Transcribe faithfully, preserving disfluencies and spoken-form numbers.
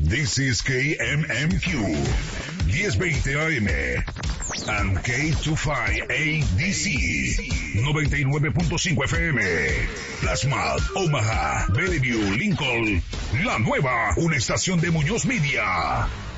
This is K M M Q, diez veinte A M, and K veinticinco A D C, noventa y nueve punto cinco F M. Plasma, Omaha, Bellevue, Lincoln, La Nueva, una estación de Muñoz Media.